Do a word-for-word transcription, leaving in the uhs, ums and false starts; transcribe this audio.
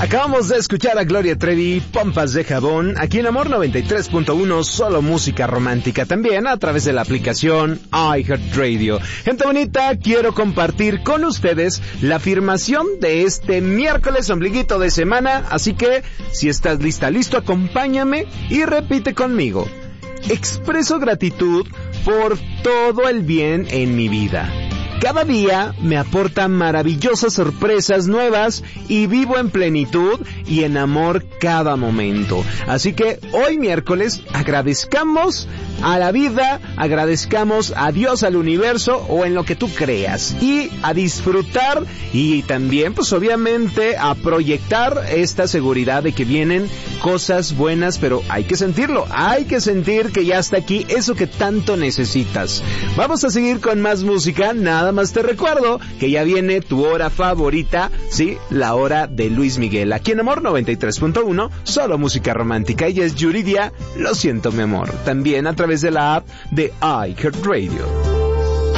Acabamos de escuchar a Gloria Trevi, Pompas de Jabón, aquí en Amor noventa y tres punto uno, solo música romántica, también a través de la aplicación iHeartRadio. Gente bonita, quiero compartir con ustedes la afirmación de este miércoles ombliguito de semana, así que si estás lista, listo, acompáñame y repite conmigo. Expreso gratitud por todo el bien en mi vida. Cada día me aporta maravillosas sorpresas nuevas y vivo en plenitud y en amor cada momento. Así que hoy miércoles agradezcamos a la vida, agradezcamos a Dios, al universo o en lo que tú creas y a disfrutar y también pues obviamente a proyectar esta seguridad de que vienen cosas buenas, pero hay que sentirlo, hay que sentir que ya está aquí eso que tanto necesitas. Vamos a seguir con más música, nada más te recuerdo que ya viene tu hora favorita, sí, la hora de Luis Miguel, aquí en Amor noventa y tres punto uno, solo música romántica. Ella es Yuridia, lo siento mi amor, también a través de la app de iHeartRadio.